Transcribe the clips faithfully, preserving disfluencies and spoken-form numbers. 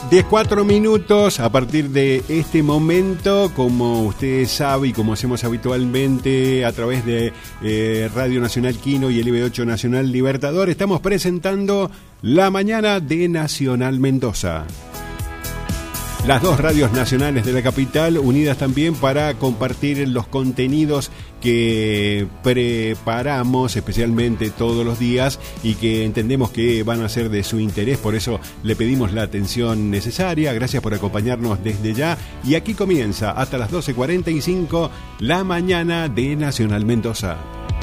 diez cuatro minutos a partir de este momento, como usted sabe y como hacemos habitualmente a través de eh, Radio Nacional Quino y el I B ocho Nacional Libertador, estamos presentando La Mañana de Nacional Mendoza. Las dos radios nacionales de la capital unidas también para compartir los contenidos que preparamos especialmente todos los días y que entendemos que van a ser de su interés, por eso le pedimos la atención necesaria. Gracias por acompañarnos desde ya y aquí comienza hasta las doce cuarenta y cinco La Mañana de Nacional Mendoza.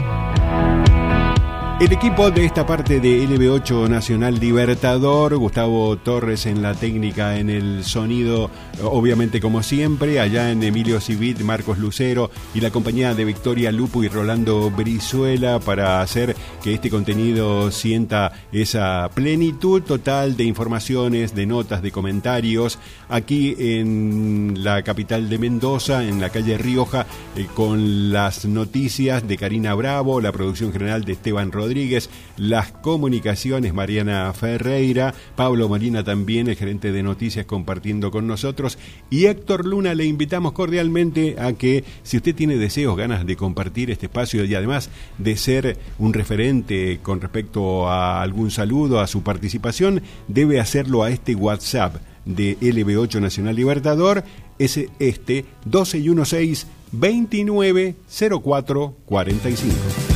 El equipo de esta parte de L B ocho Nacional Libertador, Gustavo Torres en la técnica, en el sonido, obviamente como siempre, allá en Emilio Civit, Marcos Lucero y la compañía de Victoria Lupo y Rolando Brizuela para hacer que este contenido sienta esa plenitud total de informaciones, de notas, de comentarios, aquí en la capital de Mendoza, en la calle Rioja, eh, con las noticias de Karina Bravo, la producción general de Esteban Rodríguez, Rodríguez, las comunicaciones Mariana Ferreira, Pablo Molina también, el gerente de noticias, compartiendo con nosotros, y Héctor Luna. Le invitamos cordialmente a que, si usted tiene deseos, ganas de compartir este espacio y además de ser un referente con respecto a algún saludo, a su participación, debe hacerlo a este WhatsApp de L B ocho Nacional Libertador, es este doce y dieciséis veintinueve cero cuatro cuarenta y cinco.